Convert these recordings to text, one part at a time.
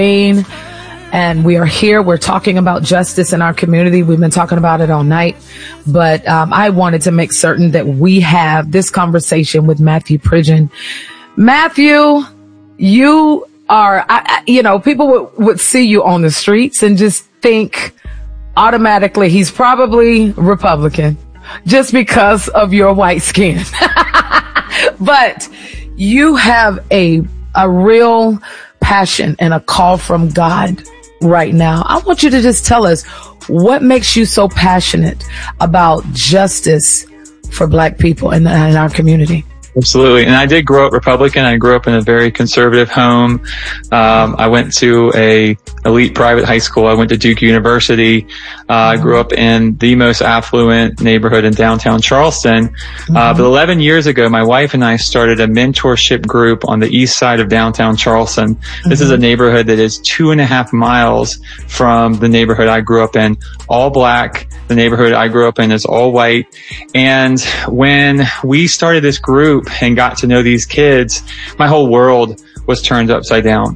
And we are here. We're talking about justice in our community. We've been talking about it all night. But I wanted to make certain that we have this conversation with Matthew Pridgeon. Matthew, you are, people would see you on the streets and just think automatically he's probably Republican just because of your white skin. But you have a real passion and a call from God right now. I want you to just tell us what makes you so passionate about justice for Black people in our community. Absolutely. And I did grow up Republican. I grew up in a very conservative home. I went to a elite private high school. I went to Duke University. I grew up in the most affluent neighborhood in downtown Charleston. But 11 years ago, my wife and I started a mentorship group on the east side of downtown Charleston. This is a neighborhood that is 2.5 miles from the neighborhood I grew up in, all Black. The neighborhood I grew up in is all white. And when we started this group and got to know these kids, my whole world was turned upside down.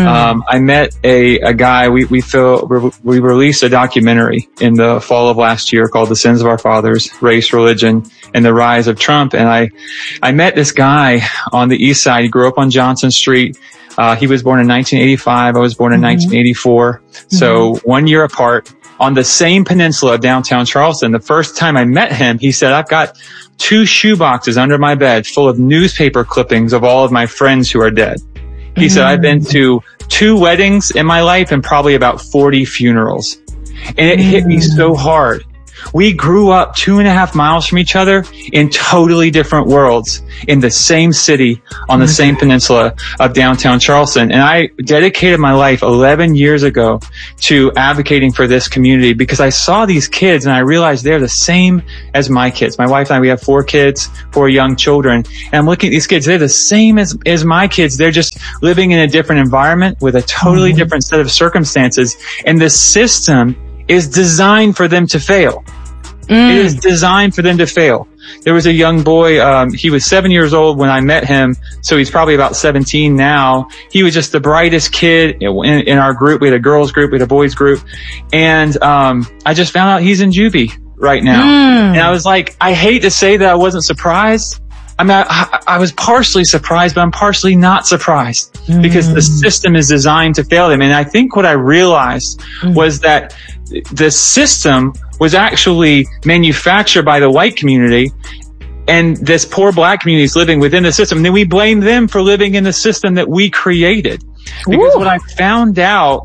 I met a guy, we released a documentary in the fall of last year called The Sins of Our Fathers, Race, Religion, and the Rise of Trump. And I met this guy on the east side. He grew up on Johnson Street. He was born in 1985. I was born in 1984. So 1 year apart. On the same peninsula of downtown Charleston, the first time I met him, he said, I've got 2 shoeboxes under my bed full of newspaper clippings of all of my friends who are dead. He said, I've been to 2 weddings in my life and probably about 40 funerals. And it hit me so hard. We grew up 2.5 miles from each other in totally different worlds in the same city on the same peninsula of downtown Charleston. And I dedicated my life 11 years ago to advocating for this community because I saw these kids and I realized they're the same as my kids. My wife and I, we have 4 kids, 4 young children. And I'm looking at these kids. They're the same as my kids. They're just living in a different environment with a totally different set of circumstances. And the system is designed for them to fail. It is designed for them to fail. There was a young boy, he was 7 years old when I met him, so he's probably about 17 now. He was just the brightest kid in our group. We had a girls group, we had a boys group. And I just found out he's in juvie right now. And I was like, I hate to say that I wasn't surprised. I mean, I was partially surprised, but I'm partially not surprised because the system is designed to fail them. And I think what I realized was that the system was actually manufactured by the white community, and this poor Black community is living within the system. And then we blame them for living in the system that we created. Because what I found out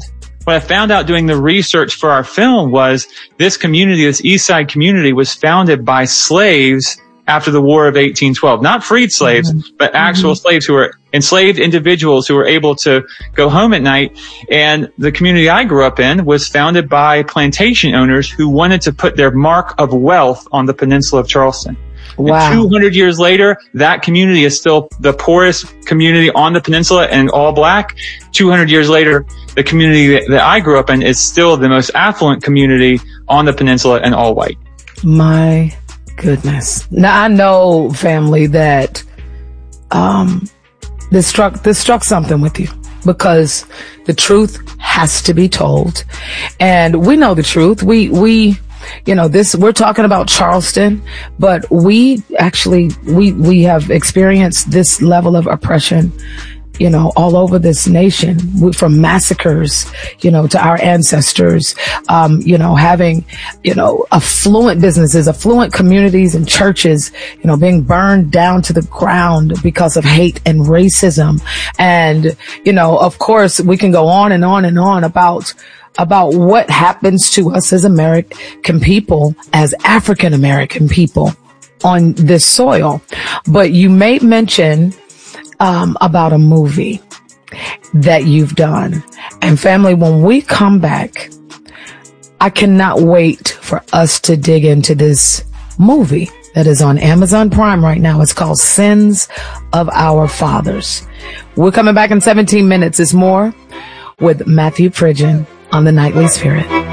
doing the research for our film was this community, this East Side community, was founded by slaves after the War of 1812. Not freed slaves, but actual slaves who were enslaved individuals who were able to go home at night. And the community I grew up in was founded by plantation owners who wanted to put their mark of wealth on the peninsula of Charleston. Wow. And 200 years later, that community is still the poorest community on the peninsula and all Black. 200 years later, the community that I grew up in is still the most affluent community on the peninsula and all white. My goodness. Now I know, family, that this struck something with you because the truth has to be told. And we know the truth. We we're talking about Charleston, but we have experienced this level of oppression, all over this nation, from massacres, to our ancestors, having, affluent businesses, affluent communities and churches, being burned down to the ground because of hate and racism. And, of course, we can go on and on and on about what happens to us as American people, as African American people on this soil. But you may mention about a movie that you've done. And family, when we come back, I cannot wait for us to dig into this movie that is on Amazon Prime right now. It's called Sins of Our Fathers. We're coming back in 17 minutes. It's more with Matthew Pridgeon on The Nightly Spirit.